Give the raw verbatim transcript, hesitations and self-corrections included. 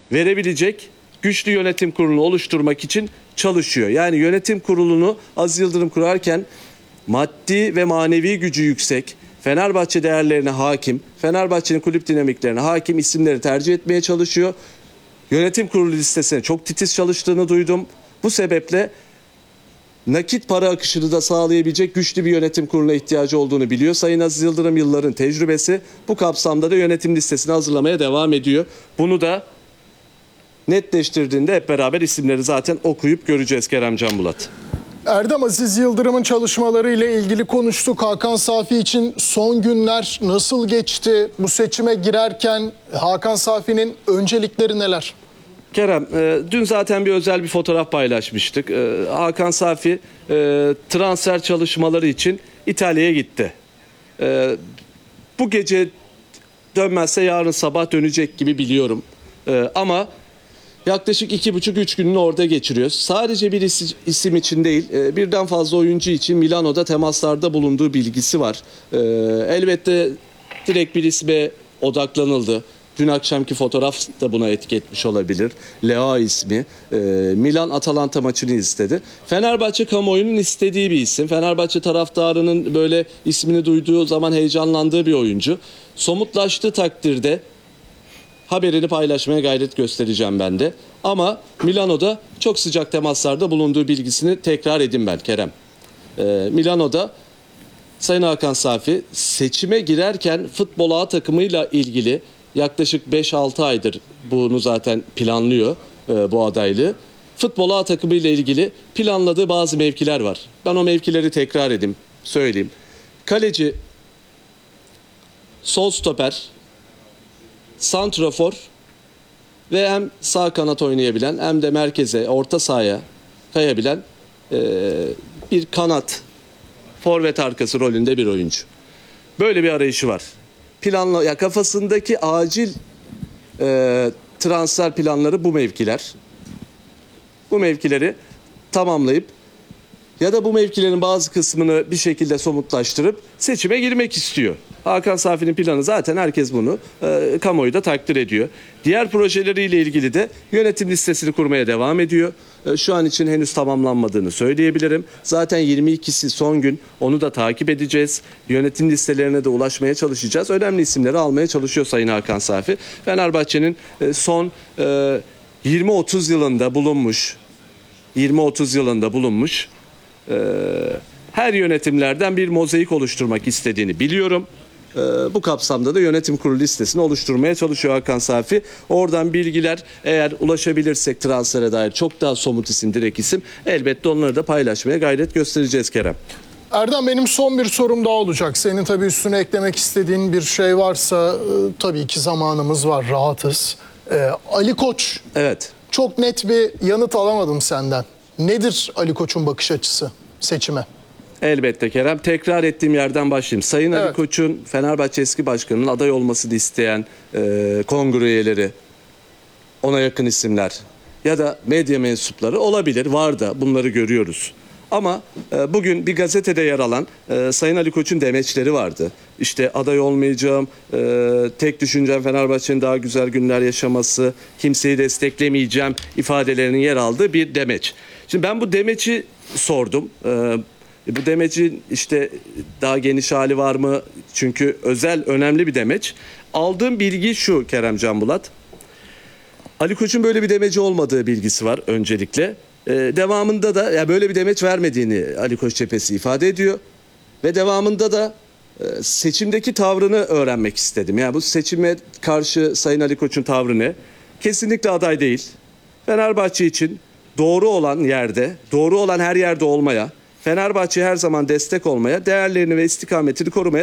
verebilecek güçlü yönetim kurulunu oluşturmak için çalışıyor. Yani yönetim kurulunu Aziz Yıldırım kurarken maddi ve manevi gücü yüksek, Fenerbahçe değerlerine hakim, Fenerbahçe'nin kulüp dinamiklerine hakim isimleri tercih etmeye çalışıyor. Yönetim kurulu listesine çok titiz çalıştığını duydum. Bu sebeple nakit para akışını da sağlayabilecek güçlü bir yönetim kuruluna ihtiyacı olduğunu biliyor. Sayın Aziz Yıldırım yılların tecrübesi, bu kapsamda da yönetim listesini hazırlamaya devam ediyor. Bunu da netleştirdiğinde hep beraber isimleri zaten okuyup göreceğiz Kerem Canbulat. Erdem, Aziz Yıldırım'ın çalışmaları ile ilgili konuştuk. Hakan Safi için son günler nasıl geçti? Bu seçime girerken Hakan Safi'nin öncelikleri neler? Kerem, e, dün zaten bir özel bir fotoğraf paylaşmıştık. E, Hakan Safi e, transfer çalışmaları için İtalya'ya gitti. E, bu gece dönmezse yarın sabah dönecek gibi biliyorum. E, ama yaklaşık iki buçuk üç gününü orada geçiriyor. Sadece bir isim için değil, e, birden fazla oyuncu için Milano'da temaslarda bulunduğu bilgisi var. E, elbette direkt bir isme odaklanıldı. Dün akşamki fotoğraf da buna etki etmiş olabilir. Leao ismi. E, Milan Atalanta maçını istedi. Fenerbahçe kamuoyunun istediği bir isim. Fenerbahçe taraftarının böyle ismini duyduğu zaman heyecanlandığı bir oyuncu. Somutlaştığı takdirde haberini paylaşmaya gayret göstereceğim ben de. Ama Milano'da çok sıcak temaslarda bulunduğu bilgisini tekrar edeyim ben Kerem. E, Milano'da Sayın Hakan Safi seçime girerken futbol A takımıyla ilgili yaklaşık beş altı aydır bunu zaten planlıyor, e, bu adaylığı. Futbol A takımı ile ilgili planladığı bazı mevkiler var. Ben o mevkileri tekrar edeyim, söyleyeyim. Kaleci, sol stoper, santrafor ve hem sağ kanat oynayabilen hem de merkeze, orta sahaya kayabilen e, bir kanat, forvet arkası rolünde bir oyuncu. Böyle bir arayışı var. Planla, ya kafasındaki acil e, transfer planları bu mevkiler. Bu mevkileri tamamlayıp ya da bu mevkilerin bazı kısmını bir şekilde somutlaştırıp seçime girmek istiyor. Hakan Safi'nin planı zaten herkes bunu e, kamuoyu da takdir ediyor. Diğer projeleriyle ilgili de yönetim listesini kurmaya devam ediyor. E, şu an için henüz tamamlanmadığını söyleyebilirim. Zaten yirmi ikisi son gün, onu da takip edeceğiz. Yönetim listelerine de ulaşmaya çalışacağız. Önemli isimleri almaya çalışıyor Sayın Hakan Safi. Fenerbahçe'nin e, son e, yirmi otuz yılında bulunmuş, yirmi otuz yılında bulunmuş e, her yönetimlerden bir mozaik oluşturmak istediğini biliyorum. Ee, bu kapsamda da yönetim kurulu listesini oluşturmaya çalışıyor Hakan Safi. Oradan bilgiler, eğer ulaşabilirsek transfere dair çok daha somut isim, direkt isim, elbette onları da paylaşmaya gayret göstereceğiz Kerem. Erdem, benim son bir sorum daha olacak. Senin tabii üstüne eklemek istediğin bir şey varsa e, tabii ki zamanımız var, rahatız. E, Ali Koç. Evet. Çok net bir yanıt alamadım senden. Nedir Ali Koç'un bakış açısı seçime? Elbette Kerem. Tekrar ettiğim yerden başlayayım. Sayın evet. Ali Koç'un Fenerbahçe eski başkanının aday olmasını isteyen e, kongre üyeleri, ona yakın isimler ya da medya mensupları olabilir. Var da, bunları görüyoruz. Ama e, bugün bir gazetede yer alan e, Sayın Ali Koç'un demeçleri vardı. İşte aday olmayacağım, e, tek düşüncem Fenerbahçe'nin daha güzel günler yaşaması, kimseyi desteklemeyeceğim ifadelerinin yer aldığı bir demeç. Şimdi ben bu demeci sordum. E, Bu demecin işte daha geniş hali var mı? Çünkü özel, önemli bir demeç. Aldığım bilgi şu Kerem Canbulat. Ali Koç'un böyle bir demeci olmadığı bilgisi var öncelikle. Ee, devamında da ya böyle bir demeç vermediğini Ali Koç cephesi ifade ediyor. Ve devamında da e, seçimdeki tavrını öğrenmek istedim. Yani bu seçime karşı Sayın Ali Koç'un tavrı ne? Kesinlikle aday değil. Fenerbahçe için doğru olan yerde, doğru olan her yerde olmaya, Fenerbahçe'ye her zaman destek olmaya, değerlerini ve istikametini korumaya